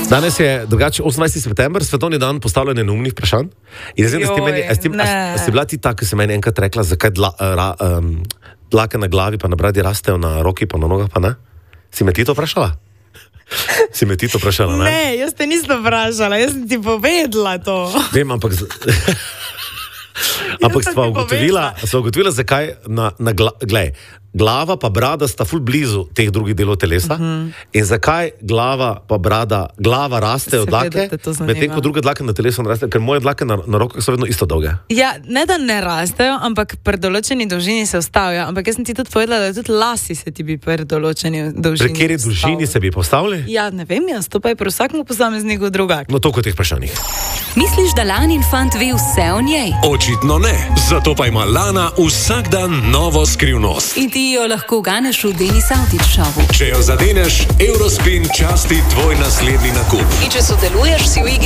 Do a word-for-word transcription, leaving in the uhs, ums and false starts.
Danes je drugače osemnajsti september, svetovni dan postavljanja neumnih vprašanj. In zdaj, da ste meni, a ste, a, a ste bila ti ta, ki si meni enkrat rekla, zakaj dla, ra, um, dlake na glavi pa na bradi rastejo, na roki pa na nogah pa ne? Si me ti to vprašala? Si me ti to vprašala, ne? Ne, jaz te nisem vprašala, jaz sem ti povedala to. Vem, ampak... Z... ampak sva ugotovila, sva ugotovila, zakaj na, na gla, glej, glava pa brada sta ful blizu teh drugih delov telesa uh-huh. in zakaj glava pa brada, glava raste od dlake, medtem ko druge dlake na telesu ne rastejo, ker moje dlake na, na rokah so vedno isto dolge. Ja, ne da ne rastejo, ampak pri določeni dolžini se ustavijo, ampak jaz sem ti tudi povedala, da tudi lasi se ti bi pri določeni dolžini. Pri kateri dolžini se bi postavili? Ja, ne vem, jaz to pa je pri vsakmu posamezniku drugak. No, toliko teh vprašanjih. Misliš, da Lanin fant ve vse o njej? Očitno ne, zato pa ima Lana vsak dan novo skrivnost. In ti jo lahko ganeš v Denis Avdić šovu. Če jo zadeneš, Eurospin časti tvoj naslednji nakup. In če sodeluješ, si v igri